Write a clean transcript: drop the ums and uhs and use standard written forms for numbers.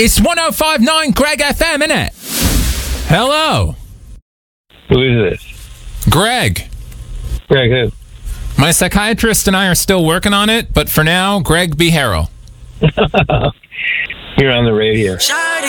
It's 105.9 Greg FM, innit? Hello. Who is this? Greg. Greg who? My psychiatrist and I are still working on it, but for now, Greg B. Harrell. You're on the radio.